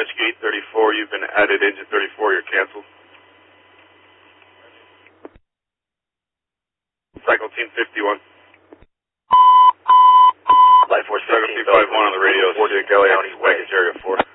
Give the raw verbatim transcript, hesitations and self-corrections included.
Rescue eight thirty-four, you've been added engine thirty-four, you're canceled. Cycle team fifty-one. Life Force Cycle team fifty-one on the radio, County, County, Area four.